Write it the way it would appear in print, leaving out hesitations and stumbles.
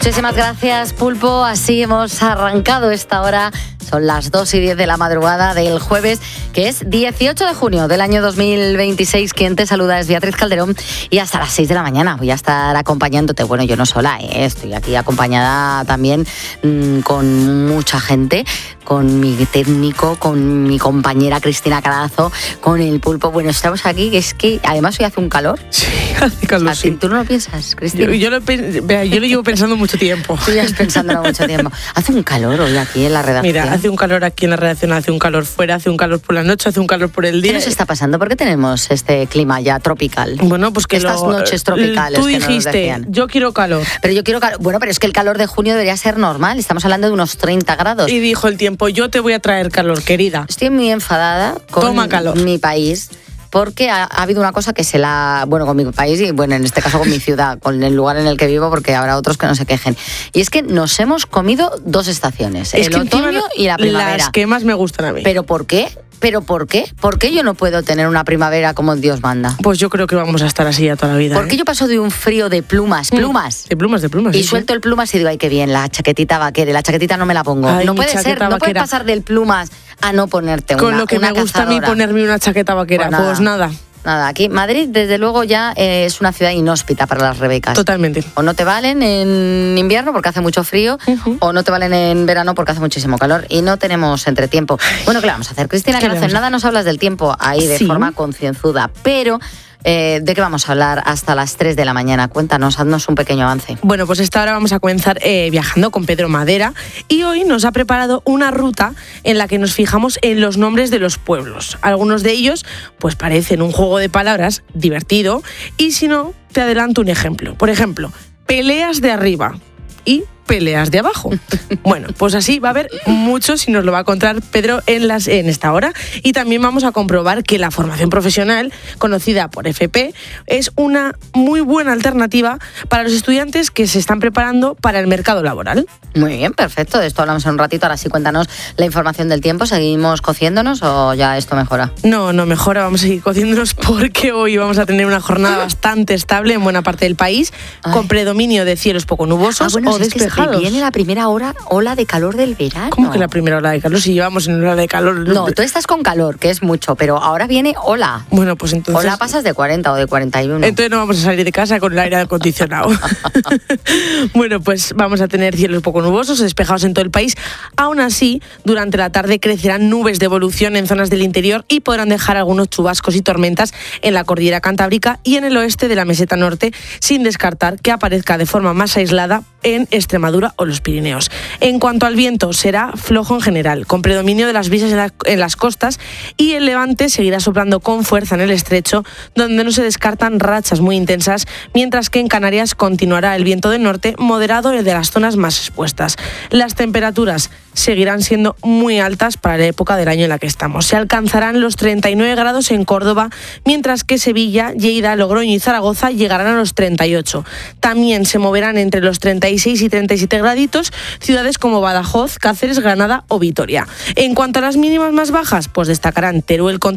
Muchísimas gracias, Pulpo. Así hemos arrancado esta hora. Son las 2:10 de la madrugada del jueves, que es 18 de junio del año 2026. Quien te saluda es Beatriz Calderón y hasta las 6 de la mañana voy a estar acompañándote. Bueno, yo no sola, estoy aquí acompañada también con mucha gente, con mi técnico, con mi compañera Cristina Carazo, con el Pulpo. Bueno, estamos aquí, que es que además hoy hace un calor. Sí, hace calor. Sí. ¿Tú no lo piensas, Cristina? Yo lo llevo pensando mucho tiempo. Tú ya has pensándolo mucho tiempo. Hace un calor hoy aquí en la redacción. Mira, hace un calor aquí en la redacción, hace un calor fuera, hace un calor por la noche, hace un calor por el día. ¿Qué nos está pasando? ¿Por qué tenemos este clima ya tropical? Bueno, pues que estas noches tropicales. Tú que nos dijiste, decían. yo quiero calor. Pero yo quiero calor. Bueno, pero es que el calor de junio debería ser normal. Estamos hablando de unos 30 grados. Y dijo el tiempo, yo te voy a traer calor, querida. Estoy muy enfadada con mi país. Porque ha habido una cosa que con mi país y bueno, en este caso con mi ciudad, con el lugar en el que vivo, porque habrá otros que no se quejen. Y es que nos hemos comido 2 estaciones, el otoño y la primavera. Las que más me gustan a mí. ¿Pero por qué? ¿Por qué yo no puedo tener una primavera como Dios manda? Pues yo creo que vamos a estar así ya toda la vida. ¿Por qué yo paso de un frío de plumas? De plumas. Y suelto el plumas y digo, ay, qué bien, la chaquetita vaquera. La chaquetita no me la pongo. Ay, no puede ser, no puedes pasar del plumas a no ponerte con lo que me gusta cazadora. A mí ponerme una chaqueta vaquera. Pues nada. Nada, aquí Madrid desde luego ya es una ciudad inhóspita para las rebecas. Totalmente. O no te valen en invierno porque hace mucho frío, o no te valen en verano porque hace muchísimo calor y no tenemos entretiempo. Bueno, ¿qué le vamos a hacer? Cristina, que no hace nada, nos hablas del tiempo ahí de forma concienzuda, pero... ¿de qué vamos a hablar hasta las 3 de la mañana? Cuéntanos, haznos un pequeño avance. Bueno, pues esta hora vamos a comenzar viajando con Pedro Madera y hoy nos ha preparado una ruta en la que nos fijamos en los nombres de los pueblos. Algunos de ellos pues parecen un juego de palabras divertido y si no, te adelanto un ejemplo. Por ejemplo, Peleas de Arriba y Peleas de Abajo. Bueno, pues así va a haber muchos y nos lo va a contar Pedro en esta hora. Y también vamos a comprobar que la formación profesional, conocida por FP, es una muy buena alternativa para los estudiantes que se están preparando para el mercado laboral. Muy bien, perfecto. De esto hablamos en un ratito. Ahora sí, cuéntanos la información del tiempo. ¿Seguimos cociéndonos o ya esto mejora? No mejora. Vamos a seguir cociéndonos porque hoy vamos a tener una jornada bastante estable en buena parte del país, con predominio de cielos poco nubosos o despejados. Viene la primera ola de calor del verano. ¿Cómo que la primera ola de calor? Si llevamos en ola de calor. No, tú estás con calor, que es mucho, pero ahora viene ola. Bueno, pues entonces... Ola pasas de 40 o de 41. Entonces no vamos a salir de casa con el aire acondicionado. Bueno, pues vamos a tener cielos poco nubosos, despejados en todo el país. Aún así, durante la tarde crecerán nubes de evolución en zonas del interior y podrán dejar algunos chubascos y tormentas en la cordillera cantábrica y en el oeste de la meseta norte, sin descartar que aparezca de forma más aislada en Extremadura o los Pirineos. En cuanto al viento, será flojo en general, con predominio de las brisas en las costas, y el levante seguirá soplando con fuerza en el estrecho, donde no se descartan rachas muy intensas, mientras que en Canarias continuará el viento del norte moderado de las zonas más expuestas. Las temperaturas seguirán siendo muy altas para la época del año en la que estamos. Se alcanzarán los 39 grados en Córdoba, mientras que Sevilla, Lleida, Logroño y Zaragoza llegarán a los 38. También se moverán entre los 36 y 37 graditos ciudades como Badajoz, Cáceres, Granada o Vitoria. En cuanto a las mínimas más bajas, pues destacarán Teruel con